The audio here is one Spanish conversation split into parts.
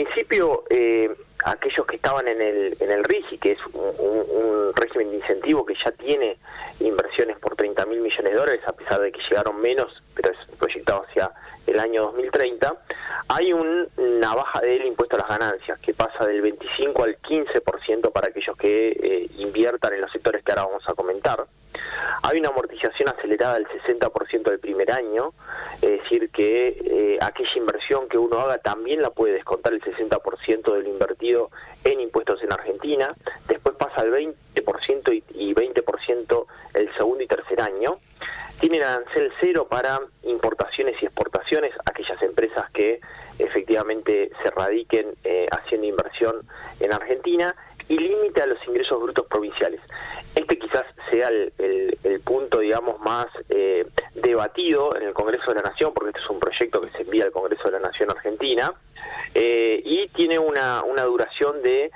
principio, aquellos que estaban en el RIGI, que es un régimen de incentivo que ya tiene inversiones por 30.000 millones de dólares, a pesar de que llegaron menos, pero es proyectado hacia el año 2030, hay una baja del impuesto a las ganancias, que pasa del 25 al 15% para aquellos que inviertan en los sectores que ahora vamos a comentar. Hay una amortización acelerada del 60% del primer año, es decir, que aquella inversión que uno haga también la puede descontar el 60% de lo invertido en impuestos en Argentina. Después pasa al 20% y 20% el segundo y tercer año. Tienen arancel cero para importaciones y exportaciones, aquellas empresas que efectivamente se radiquen haciendo inversión en Argentina, y límite a los ingresos brutos provinciales. Este quizás sea el punto, digamos, más debatido en el Congreso de la Nación, porque este es un proyecto que se envía al Congreso de la Nación Argentina, y tiene una duración de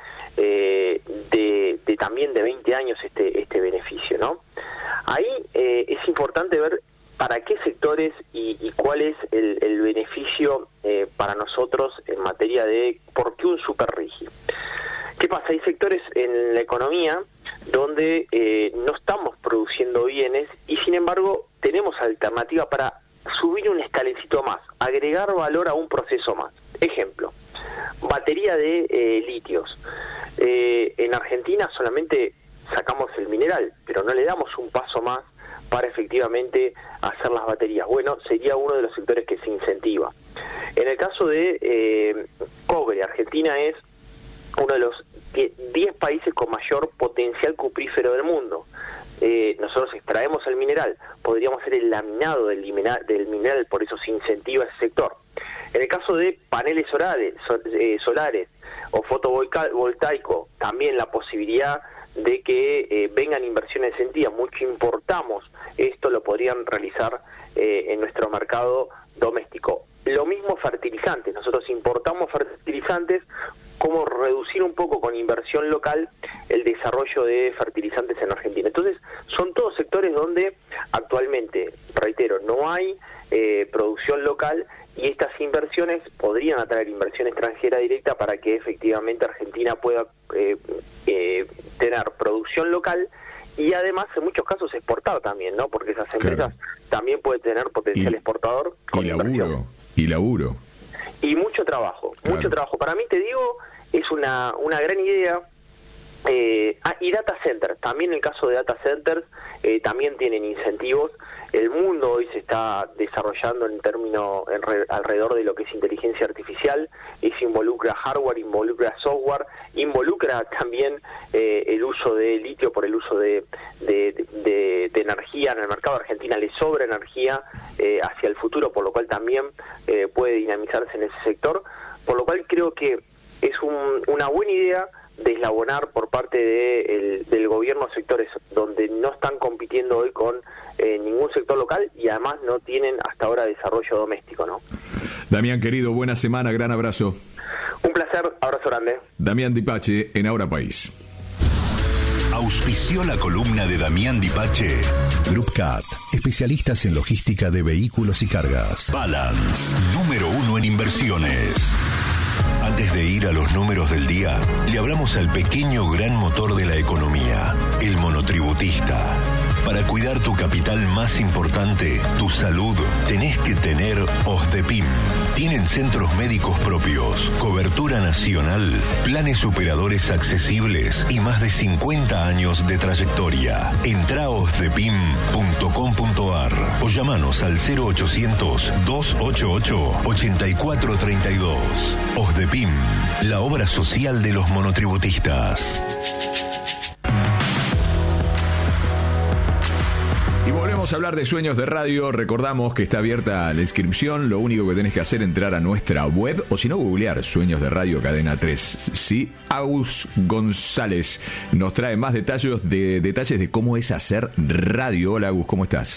también de 20 años este beneficio, ¿no? Ahí es importante ver para qué sectores y cuál es el beneficio para nosotros en materia de por qué un superrigi. ¿Qué pasa? Hay sectores en la economía donde no estamos produciendo bienes y sin embargo tenemos alternativa para subir un escaloncito más, agregar valor a un proceso más. Ejemplo, batería de litios. En Argentina solamente sacamos el mineral, pero no le damos un paso más para efectivamente hacer las baterías. Bueno, sería uno de los sectores que se incentiva. En el caso de cobre, Argentina es uno de los 10 países con mayor potencial cuprífero del mundo. Nosotros extraemos el mineral, podríamos hacer el laminado del mineral, por eso se incentiva ese sector. En el caso de paneles solares o fotovoltaico, también la posibilidad de que vengan inversiones incentivas. Mucho importamos, esto lo podrían realizar en nuestro mercado doméstico. Lo mismo fertilizantes, nosotros importamos fertilizantes, cómo reducir un poco con inversión local el desarrollo de fertilizantes en Argentina. Entonces, son todos sectores donde actualmente, reitero, no hay producción local y estas inversiones podrían atraer inversión extranjera directa para que efectivamente Argentina pueda tener producción local y además en muchos casos exportar también, ¿no? Porque esas empresas también pueden tener potencial exportador con inversión. Y laburo. Y mucho trabajo, mucho trabajo. Para mí, te digo, es una gran idea. Y data centers, también en el caso de data centers, también tienen incentivos. El mundo hoy se está desarrollando alrededor de lo que es inteligencia artificial, y se involucra hardware, involucra software, involucra también el uso de litio por el uso de energía. En el mercado de Argentina le sobra energía hacia el futuro, por lo cual también puede dinamizarse en ese sector, por lo cual creo que es una buena idea deslabonar por parte del gobierno sectores donde no están compitiendo hoy con ningún sector local y además no tienen hasta ahora desarrollo doméstico, ¿no? Damián, querido, buena semana, gran abrazo. Un placer, abrazo grande. Damián Dipache en Ahora País. Auspició la columna de Damián Dipache. Group Cat, especialistas en logística de vehículos y cargas. Balance, número 1 en inversiones. Antes de ir a los números del día, le hablamos al pequeño gran motor de la economía, el monotributista. Para cuidar tu capital más importante, tu salud, tenés que tener OSDEPIM. Tienen centros médicos propios, cobertura nacional, planes superadores accesibles y más de 50 años de trayectoria. Entrá a osdepim.com.ar o llamanos al 0800-288-8432. OSDEPIM, la obra social de los monotributistas. Y volvemos a hablar de Sueños de Radio. Recordamos que está abierta la inscripción. Lo único que tenés que hacer es entrar a nuestra web o si no, googlear Sueños de Radio Cadena 3. Sí, Agus González nos trae más detalles de cómo es hacer radio. Hola, Agus, ¿cómo estás?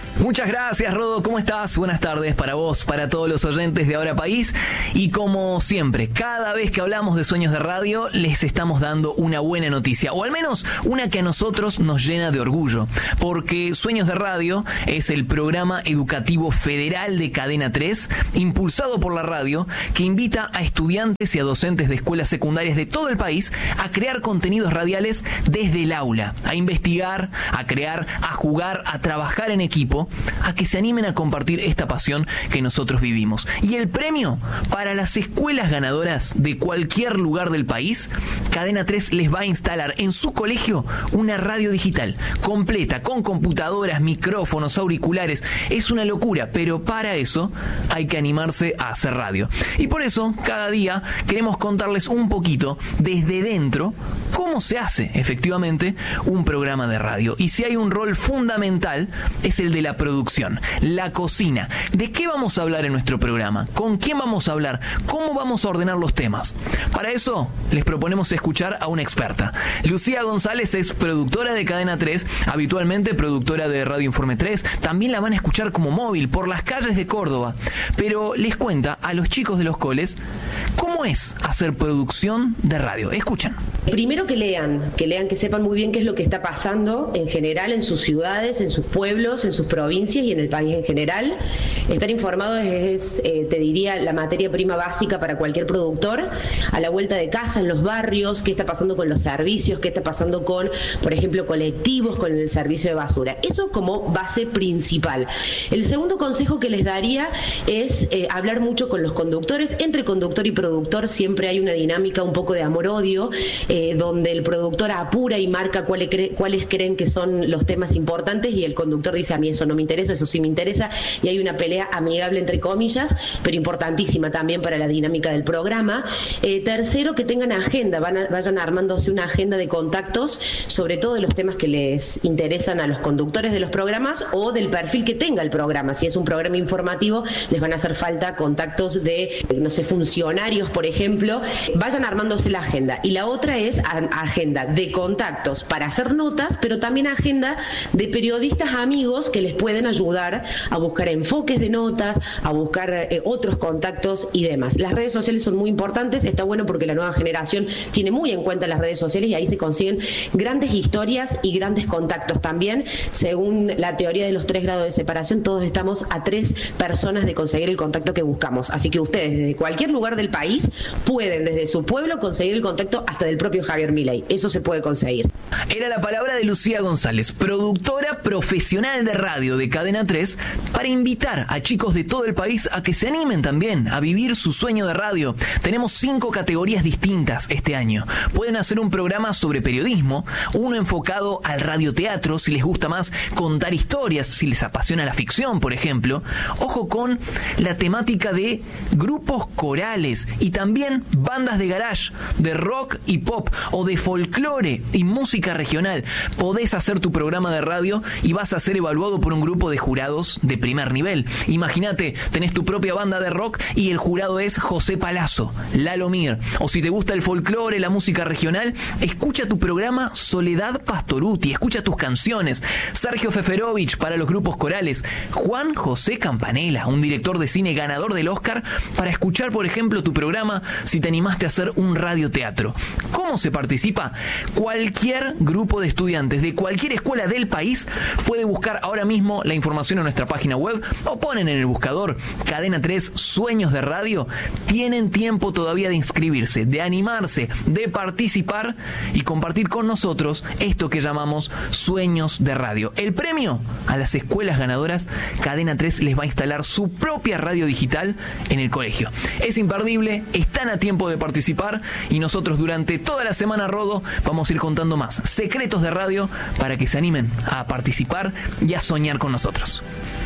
Muchas gracias, Rodo. ¿Cómo estás? Buenas tardes para vos, para todos los oyentes de Ahora País. Y como siempre, cada vez que hablamos de Sueños de Radio, les estamos dando una buena noticia, o al menos una que a nosotros nos llena de orgullo, porque Sueños de Radio es el programa educativo federal de Cadena 3, impulsado por la radio, que invita a estudiantes y a docentes de escuelas secundarias de todo el país a crear contenidos radiales desde el aula, a investigar, a crear, a jugar, a trabajar en equipo, a que se animen a compartir esta pasión que nosotros vivimos. Y el premio para las escuelas ganadoras de cualquier lugar del país, Cadena 3 les va a instalar en su colegio una radio digital completa, con computadoras, micrófonos, auriculares. Es una locura, pero para eso hay que animarse a hacer radio. Y por eso, cada día queremos contarles un poquito desde dentro cómo se hace efectivamente un programa de radio. Y si hay un rol fundamental, es el de la producción, la cocina. ¿De qué vamos a hablar en nuestro programa? ¿Con quién vamos a hablar? ¿Cómo vamos a ordenar los temas? Para eso les proponemos escuchar a una experta. Lucía González es productora de Cadena 3, habitualmente productora de Radio Informe 3. También la van a escuchar como móvil por las calles de Córdoba. Pero les cuenta a los chicos de los coles cómo es hacer producción de radio. Escuchen. Primero que lean, que sepan muy bien qué es lo que está pasando en general en sus ciudades, en sus pueblos, en sus provincias y en el país en general. Estar informados es, te diría, la materia prima básica para cualquier productor. A la vuelta de casa, en los barrios, qué está pasando con los servicios, qué está pasando con, por ejemplo, colectivos, con el servicio de basura. Eso como base principal. El segundo consejo que les daría es hablar mucho con los conductores. Entre conductor y productor siempre hay una dinámica un poco de amor-odio, donde el productor apura y marca cuáles creen que son los temas importantes y el conductor dice: a mí eso no me interesa, eso sí me interesa, y hay una pelea amigable entre comillas, pero importantísima también para la dinámica del programa. Tercero, que tengan agenda, vayan armándose una agenda de contactos, sobre todo de los temas que les interesan a los conductores de los programas o del perfil que tenga el programa. Si es un programa informativo, les van a hacer falta contactos de, no sé, funcionarios, por ejemplo. Vayan armándose la agenda. Y la otra es agenda de contactos para hacer notas, pero también agenda de periodistas amigos que les pueden ayudar a buscar enfoques de notas, a buscar otros contactos y demás. Las redes sociales son muy importantes. Está bueno porque la nueva generación tiene muy en cuenta las redes sociales y ahí se consiguen grandes historias y grandes contactos también. Según la teoría de los 3 grados de separación, todos estamos a 3 personas de conseguir el contacto que buscamos. Así que ustedes desde cualquier lugar del país pueden desde su pueblo conseguir el contacto hasta del propio Javier Milei. Eso se puede conseguir. Era la palabra de Lucía González, productora profesional de radio de Cadena 3, para invitar a chicos de todo el país a que se animen también a vivir su sueño de radio. Tenemos 5 categorías distintas este año. Pueden hacer un programa sobre periodismo, uno enfocado al radioteatro, si les gusta más contar historias, si les apasiona la ficción, por ejemplo. Ojo con la temática de grupos corales y también bandas de garage, de rock y pop, o de folclore y música regional. Podés hacer tu programa de radio y vas a ser evaluado por un grupo de jurados de primer nivel. Imagínate, tenés tu propia banda de rock y el jurado es José Palazzo, Lalo Mir. O si te gusta el folclore, la música regional, escucha tu programa Soledad Pastoruti, escucha tus canciones. Sergio Feferovich para los grupos corales. Juan José Campanella, un director de cine ganador del Oscar, para escuchar, por ejemplo, tu programa si te animaste a hacer un radioteatro. ¿Cómo se participa? Cualquier grupo de estudiantes de cualquier escuela del país puede buscar ahora mismo la información en nuestra página web o ponen en el buscador Cadena 3 Sueños de Radio. Tienen tiempo todavía de inscribirse, de animarse, de participar y compartir con nosotros esto que llamamos Sueños de Radio. El premio a las escuelas ganadoras, Cadena 3 les va a instalar su propia radio digital en el colegio. Es imperdible, están a tiempo de participar y nosotros durante toda la semana, Rodo, vamos a ir contando más secretos de radio para que se animen a participar y a soñar con nosotros.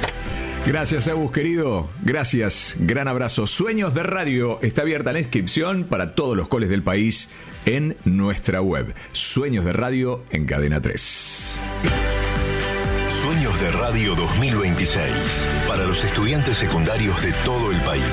Gracias, Agus, querido. Gracias. Gran abrazo. Sueños de Radio está abierta la inscripción para todos los coles del país en nuestra web. Sueños de Radio en Cadena 3. Sueños de Radio 2026 para los estudiantes secundarios de todo el país.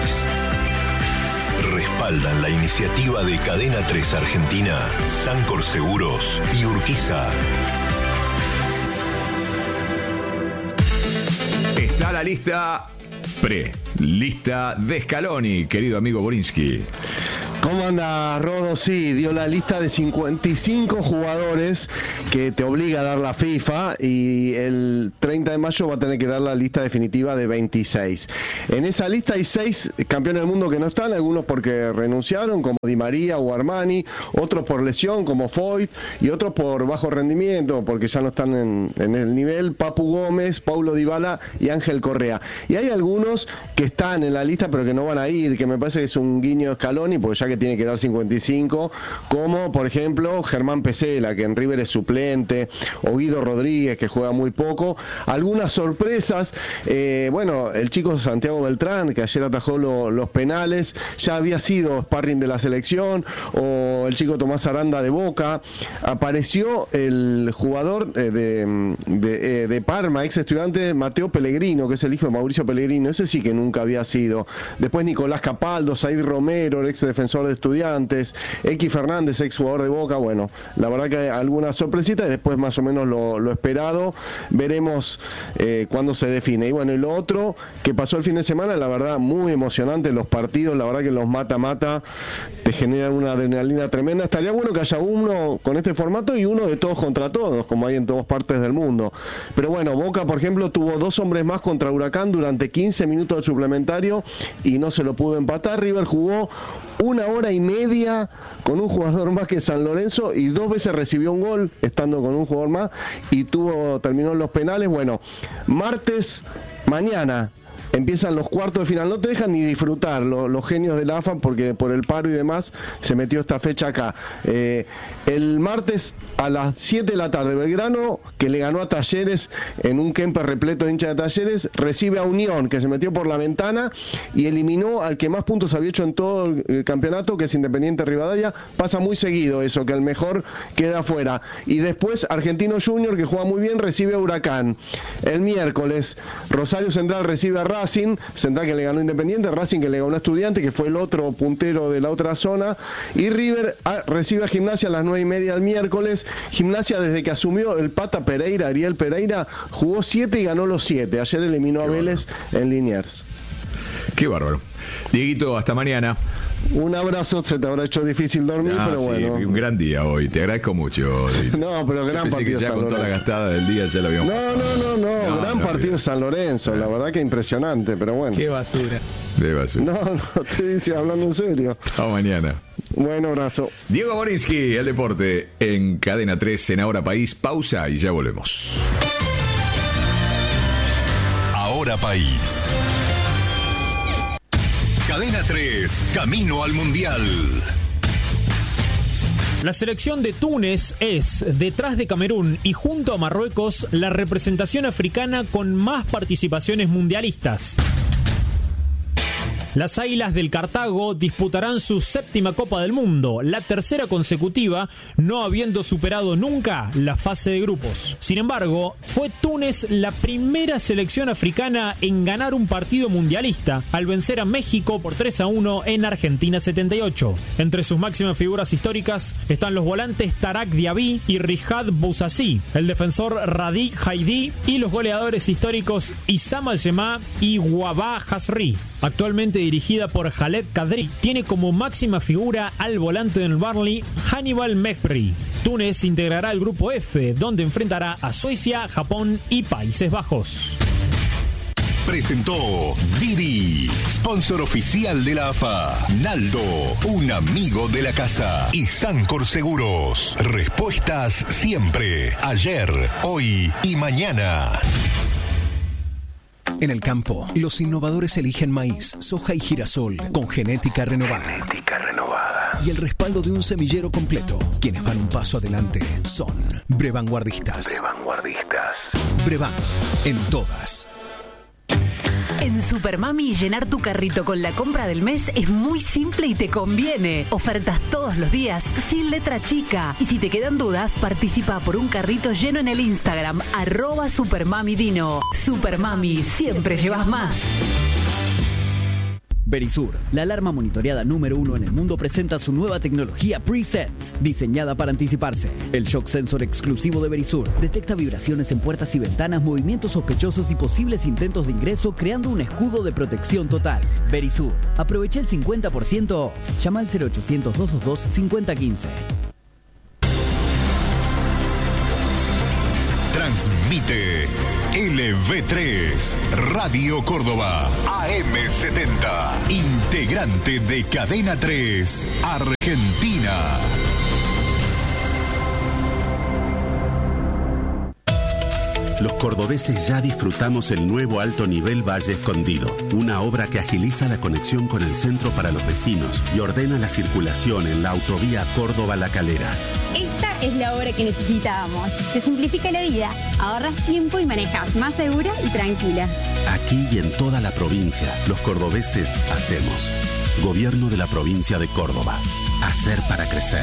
Respaldan la iniciativa de Cadena 3 Argentina, Sancor Seguros y Urquiza. a la lista lista de Scaloni, querido amigo Borinsky. ¿Cómo anda, Rodo? Sí, dio la lista de 55 jugadores que te obliga a dar la FIFA, y el 30 de mayo va a tener que dar la lista definitiva de 26. En esa lista hay 6 campeones del mundo que no están, algunos porque renunciaron, como Di María o Armani, otros por lesión, como Foyt, y otros por bajo rendimiento, porque ya no están en el nivel: Papu Gómez, Paulo Dybala y Ángel Correa. Y hay algunos que están en la lista pero que no van a ir, que me parece que es un guiño de Scaloni, porque ya que tiene que dar 55, como por ejemplo Germán Pesela, que en River es suplente, o Guido Rodríguez, que juega muy poco. Algunas sorpresas, bueno, el chico Santiago Beltrán, que ayer atajó los penales, ya había sido sparring de la selección, o el chico Tomás Aranda de Boca. Apareció el jugador de Parma, ex estudiante, Mateo Pellegrino, que es el hijo de Mauricio Pellegrino. Ese sí que nunca había sido. Después Nicolás Capaldo, Said Romero, el ex defensor de Estudiantes, X Fernández, ex jugador de Boca. Bueno, la verdad que hay algunas sorpresitas, y después más o menos lo esperado. Veremos cuándo se define. Y bueno, y lo otro que pasó el fin de semana, la verdad, muy emocionante los partidos. La verdad que los mata-mata te generan una adrenalina tremenda. Estaría bueno que haya uno con este formato y uno de todos contra todos, como hay en todas partes del mundo. Pero bueno, Boca, por ejemplo, tuvo 2 hombres más contra Huracán durante 15 minutos de suplementario y no se lo pudo empatar. River jugó 1 hora y media con un jugador más que San Lorenzo, y 2 veces recibió un gol estando con un jugador más, y terminó en los penales. Bueno, martes, mañana empiezan los cuartos de final. No te dejan ni disfrutar los genios de la AFA, porque por el paro y demás se metió esta fecha acá. El martes a las 7 de la tarde, Belgrano, que le ganó a Talleres en un Kemper repleto de hinchas de Talleres, recibe a Unión, que se metió por la ventana y eliminó al que más puntos había hecho en todo el campeonato, que es Independiente Rivadavia. Pasa muy seguido eso, que el mejor queda afuera. Y después Argentino Junior, que juega muy bien, recibe a Huracán. El miércoles Rosario Central recibe a Racing, Central que le ganó Independiente, Racing que le ganó a Estudiantes, que fue el otro puntero de la otra zona, y River recibe a Gimnasia a las 9:30 el miércoles. Gimnasia, desde que asumió el Pata Pereira, Ariel Pereira, jugó 7 y ganó los 7. Ayer eliminó a Vélez en Liniers. Qué bárbaro. Dieguito, hasta mañana. Un abrazo, se te habrá hecho difícil dormir, pero sí, bueno. Un gran día hoy, te agradezco mucho. No, pero gran Yo pensé partido que ya San con toda la Lorenzo. gastada del día ya lo habíamos pasado. No, gran partido San Lorenzo, la verdad que impresionante, pero bueno. Qué basura. De basura. No, te dice hablando en serio. Hasta mañana. Buen abrazo. Diego Borinsky, el deporte en Cadena 3 en Ahora País. Pausa y ya volvemos. Ahora País. Cadena 3, camino al Mundial. La selección de Túnez es, detrás de Camerún y junto a Marruecos, la representación africana con más participaciones mundialistas. Las Águilas del Cartago disputarán su 7ª Copa del Mundo, la 3ª consecutiva, no habiendo superado nunca la fase de grupos. Sin embargo, fue Túnez la primera selección africana en ganar un partido mundialista, al vencer a México por 3-1 en Argentina 78. Entre sus máximas figuras históricas están los volantes Tarak Diaby y Rihad Bouzazi, el defensor Radi Haidi y los goleadores históricos Issama Yema y Wabah Hasri. Actualmente dirigida por Khaled Kadri, tiene como máxima figura al volante del Burnley, Hannibal Mejbri. Túnez integrará el grupo F, donde enfrentará a Suecia, Japón y Países Bajos. Presentó Didi, sponsor oficial de la AFA. Naldo, un amigo de la casa. Y Sancor Seguros. Respuestas siempre, ayer, hoy y mañana. En el campo, los innovadores eligen maíz, soja y girasol con genética renovada. Y el respaldo de un semillero completo. Quienes van un paso adelante son Brevanguardistas. Brevan, en todas. En Supermami, llenar tu carrito con la compra del mes es muy simple y te conviene. Ofertas todos los días, sin letra chica. Y si te quedan dudas, participa por un carrito lleno en el Instagram, @SupermamiDino. Supermami, siempre llevas más. Verisur, la alarma monitoreada número 1 en el mundo, presenta su nueva tecnología Pre-Sense, diseñada para anticiparse. El shock sensor exclusivo de Verisur detecta vibraciones en puertas y ventanas, movimientos sospechosos y posibles intentos de ingreso, creando un escudo de protección total. Verisur, aprovecha el 50% off. Llama al 0800-222-5015. Transmite LV3 Radio Córdoba AM70, integrante de Cadena 3 Argentina. Los cordobeses ya disfrutamos el nuevo Alto Nivel Valle Escondido, una obra que agiliza la conexión con el centro para los vecinos y ordena la circulación en la autovía Córdoba-La Calera. Esta es la obra que necesitábamos. Te simplifica la vida, ahorras tiempo y manejas más segura y tranquila. Aquí y en toda la provincia, los cordobeses hacemos. Gobierno de la provincia de Córdoba. Hacer para crecer.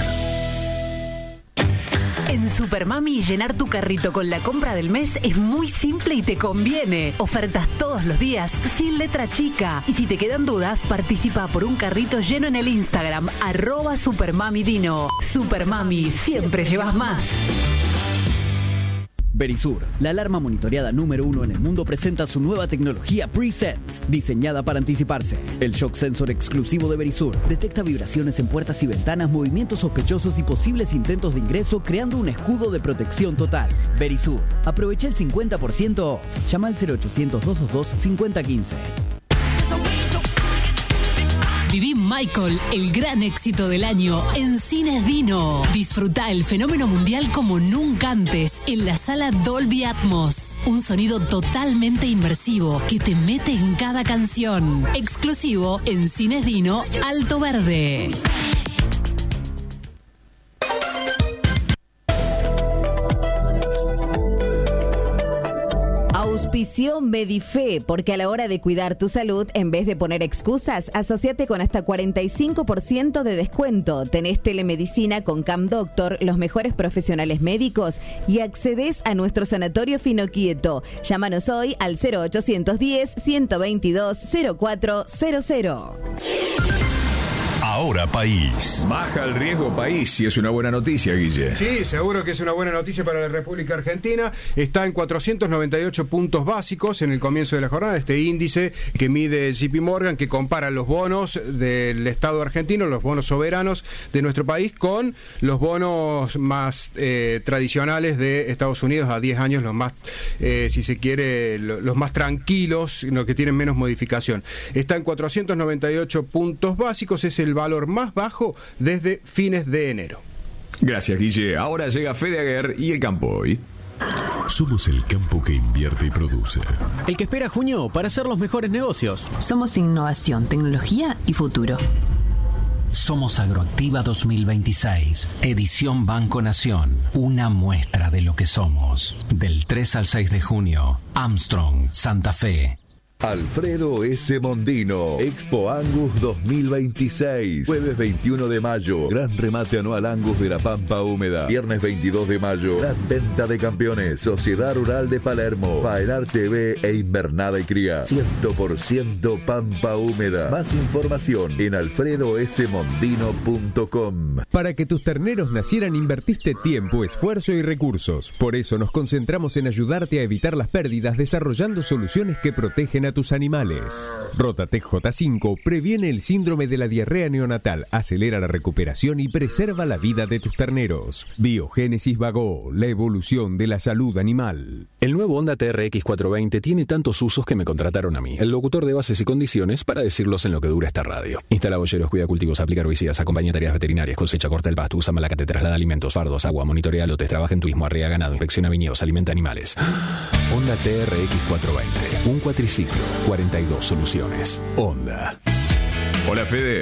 En Supermami, llenar tu carrito con la compra del mes es muy simple y te conviene. Ofertas todos los días, sin letra chica. Y si te quedan dudas, participa por un carrito lleno en el Instagram, @SupermamiDino. Supermami, siempre llevas más. Verisur, la alarma monitoreada número 1 en el mundo, presenta su nueva tecnología Pre-Sense, diseñada para anticiparse. El shock sensor exclusivo de Verisur detecta vibraciones en puertas y ventanas, movimientos sospechosos y posibles intentos de ingreso, creando un escudo de protección total. Verisur, aprovecha el 50% off. Llama al 0800-222-5015. Viví Michael, el gran éxito del año, en Cines Dino. Disfruta el fenómeno mundial como nunca antes en la sala Dolby Atmos. Un sonido totalmente inmersivo que te mete en cada canción. Exclusivo en Cines Dino, Alto Verde. Auspició Medife, porque a la hora de cuidar tu salud, en vez de poner excusas, asociate con hasta 45% de descuento. Tenés telemedicina con Cam Doctor, los mejores profesionales médicos, y accedes a nuestro sanatorio Fino Quieto. Llámanos hoy al 0810-122-0400. Ahora País. Baja el riesgo país y es una buena noticia, Guille. Sí, seguro que es una buena noticia para la República Argentina. Está en 498 puntos básicos en el comienzo de la jornada. Este índice que mide JP Morgan, que compara los bonos del Estado argentino, los bonos soberanos de nuestro país, con los bonos más tradicionales de Estados Unidos a 10 años, los más, si se quiere, los más tranquilos, los que tienen menos modificación. Está en 498 puntos básicos, es el valor más bajo desde fines de enero. Gracias, Guille. Ahora llega Fede Aguer y el campo hoy. Somos el campo que invierte y produce. El que espera junio para hacer los mejores negocios. Somos innovación, tecnología y futuro. Somos Agroactiva 2026, edición Banco Nación, una muestra de lo que somos. Del 3 al 6 de junio, Armstrong, Santa Fe. Alfredo S. Mondino, Expo Angus 2026, jueves 21 de mayo, gran remate anual Angus de la Pampa Húmeda, viernes 22 de mayo, gran venta de campeones, Sociedad Rural de Palermo, Faenar TV e Invernada y Cría, 100% Pampa Húmeda. Más información en alfredosmondino.com. Para que tus terneros nacieran invertiste tiempo, esfuerzo y recursos. Por eso nos concentramos en ayudarte a evitar las pérdidas desarrollando soluciones que protegen a tus animales. Rotatec J5 previene el síndrome de la diarrea neonatal, acelera la recuperación y preserva la vida de tus terneros. Biogénesis Vago, la evolución de la salud animal. El nuevo Honda TRX 420 tiene tantos usos que me contrataron a mí, el locutor de bases y condiciones, para decirlos en lo que dura esta radio. Instala boyeros, cuida cultivos, aplica herbicidas, acompaña tareas veterinarias, cosecha, corta el pasto, usa malacate, traslada alimentos, fardos, agua, monitorea lotes, trabaja en turismo, arrea ganado, inspecciona viñedos, alimenta animales. Honda TRX 420, un cuatriciclo, 42 soluciones. Honda. Hola, Fede.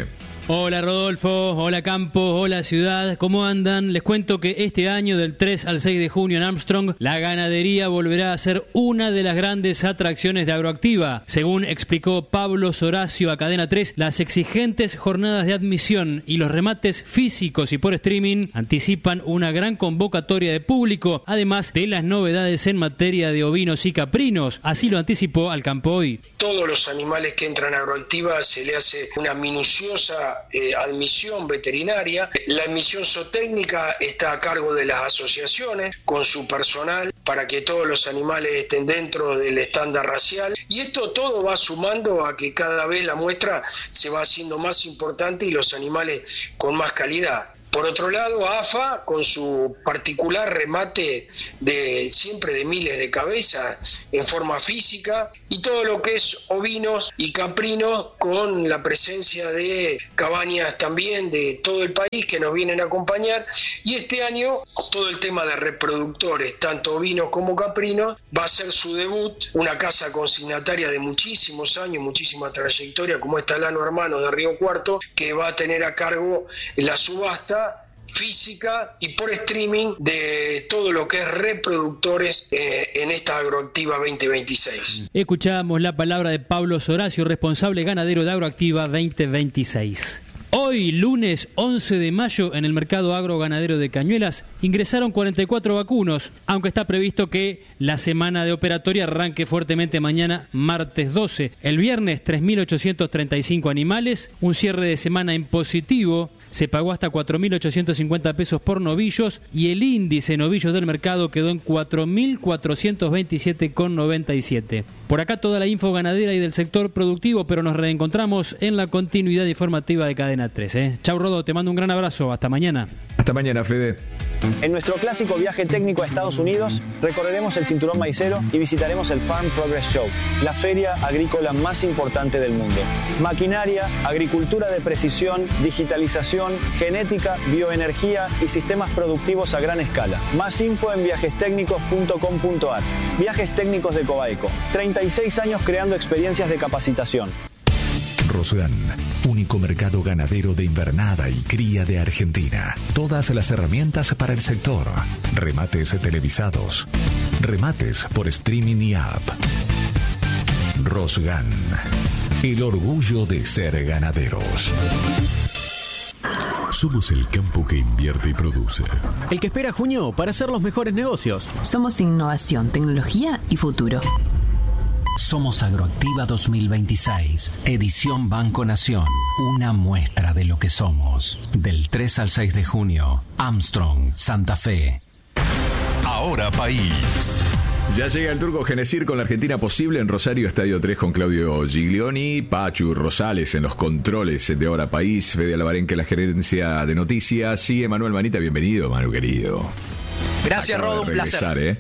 Hola Rodolfo, hola Campos, hola Ciudad, ¿cómo andan? Les cuento que este año del 3 al 6 de junio en Armstrong, la ganadería volverá a ser una de las grandes atracciones de Agroactiva. Según explicó Pablo Soracio a Cadena 3, las exigentes jornadas de admisión y los remates físicos y por streaming anticipan una gran convocatoria de público, además de las novedades en materia de ovinos y caprinos. Así lo anticipó Al Campo Hoy. Todos los animales que entran a Agroactiva se le hace una minuciosa admisión veterinaria. La admisión zootécnica está a cargo de las asociaciones con su personal para que todos los animales estén dentro del estándar racial, y esto todo va sumando a que cada vez la muestra se va haciendo más importante y los animales con más calidad. Por otro lado, AFA, con su particular remate siempre de miles de cabezas en forma física, y todo lo que es ovinos y caprinos, con la presencia de cabañas también de todo el país que nos vienen a acompañar. Y este año todo el tema de reproductores, tanto ovinos como caprinos, va a ser su debut, una casa consignataria de muchísimos años, muchísima trayectoria, como es Talano Hermanos de Río Cuarto, que va a tener a cargo la subasta física y por streaming de todo lo que es reproductores en esta Agroactiva 2026. Escuchamos la palabra de Pablo Soracio, responsable ganadero de Agroactiva 2026. Hoy, lunes 11 de mayo, en el mercado agroganadero de Cañuelas, ingresaron 44 vacunos, aunque está previsto que la semana de operatoria arranque fuertemente mañana, martes 12. El viernes, 3.835 animales, un cierre de semana en positivo. Se pagó hasta 4.850 pesos por novillos y el índice de novillos del mercado quedó en 4.427,97. Por acá toda la info ganadera y del sector productivo, pero nos reencontramos en la continuidad informativa de Cadena 3. Chau Rodo, te mando un gran abrazo. Hasta mañana. Hasta mañana, Fede. En nuestro clásico viaje técnico a Estados Unidos, recorreremos el cinturón maicero y visitaremos el Farm Progress Show, la feria agrícola más importante del mundo. Maquinaria, agricultura de precisión, digitalización, genética, bioenergía y sistemas productivos a gran escala. Más info en viajestecnicos.com.ar. Viajes Técnicos de Cobaeco. 36 años creando experiencias de capacitación. Rosgan, único mercado ganadero de invernada y cría de Argentina. Todas las herramientas para el sector. Remates televisados. Remates por streaming y app. Rosgan, el orgullo de ser ganaderos. Somos el campo que invierte y produce. El que espera junio para hacer los mejores negocios. Somos innovación, tecnología y futuro. Somos Agroactiva 2026, edición Banco Nación, una muestra de lo que somos. Del 3 al 6 de junio, Armstrong, Santa Fe. Ahora País. Ya llega el Turco Genesir con la Argentina posible en Rosario, Estadio 3 con Claudio Giglioni, Pachu Rosales en los controles de Ahora País, Fede Alvarenque en la gerencia de noticias y Emanuel Manita, bienvenido, Manu querido. Gracias, Rodo, un placer.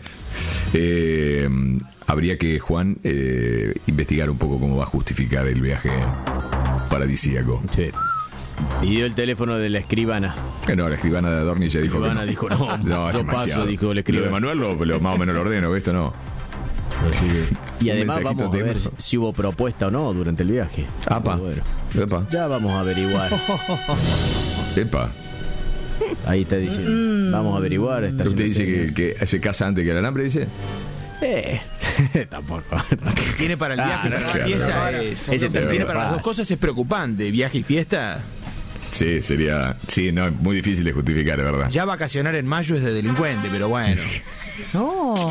Habría que, Juan, investigar un poco cómo va a justificar el viaje paradisíaco. Sí. Y dio el teléfono de la escribana. No, la escribana de Adorni ya dijo que no. Dijo no, yo paso, dijo el escribana. Lo de Manuel lo más o menos lo ordeno, esto no. Y además vamos a ver si hubo propuesta o no durante el viaje. Apa. Bueno, Epa. ya vamos a averiguar. Epa. Ahí está diciendo. Vamos a averiguar. ¿Usted dice que se casa antes que el alambre, dice? Tampoco. Tiene para el viaje, para la fiesta. Tiene para las dos cosas, es preocupante. Viaje y fiesta. Sí, sería. Sí, no, muy difícil de justificar, de verdad. Ya vacacionar en mayo es de delincuente, pero bueno. No.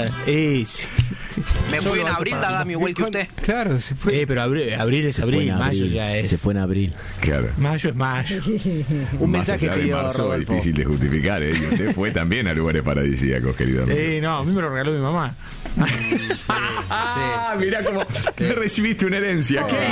Me fui en abril, dame igual que usted. Claro, se fue. Pero abril es abril, mayo ya es. Se fue en abril. Claro. Mayo es mayo. Un más mensaje allá que de dio marzo Rodolfo. es difícil de justificar, ¿eh? Y usted fue también a lugares paradisíacos, querido amigo. Sí, no, a mí me lo regaló mi mamá. Mirá cómo recibiste una herencia. ¿Qué?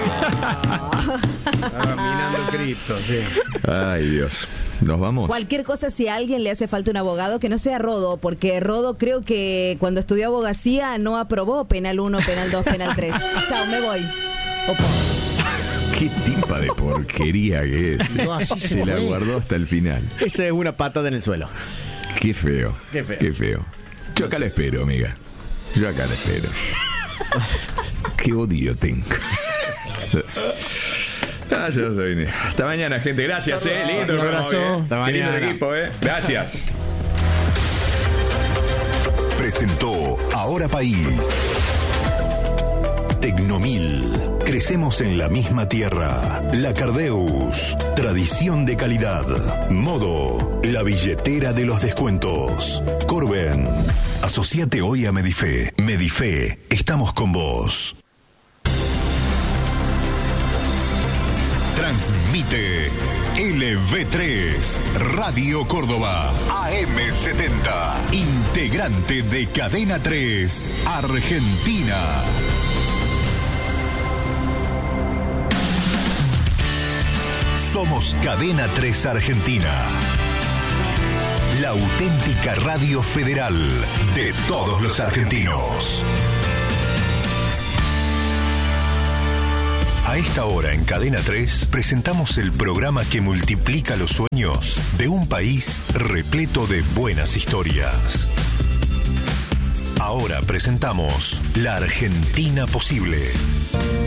Estaba minando cripto, sí. Ay, Dios. ¿Nos vamos? Cualquier cosa, si a alguien le hace falta un abogado, que no sea Rodo, porque Rodo creo que cuando estudió abogacía no aprobó penal 1, penal 2, penal 3. Chao, me voy. Opo. Qué timpa de porquería que es. No, así se la guardó hasta el final. Esa es una patada en el suelo. Qué feo. Qué feo. Qué feo. Yo acá la espero, amiga. Yo acá la espero. Qué odio tengo. Hasta mañana, gente. Gracias, lindo. Un abrazo. Hasta mañana. Qué lindo el equipo, Gracias. Presentó Ahora País. Tecnomil. Crecemos en la misma tierra. La Cardeus. Tradición de calidad. Modo. La billetera de los descuentos. Corben. Asociate hoy a Medife. Medife. Estamos con vos. Transmite LV3 Radio Córdoba AM70, integrante de Cadena 3 Argentina. Somos Cadena 3 Argentina, la auténtica radio federal de todos los argentinos. A esta hora en Cadena 3 presentamos el programa que multiplica los sueños de un país repleto de buenas historias. Ahora presentamos La Argentina Posible.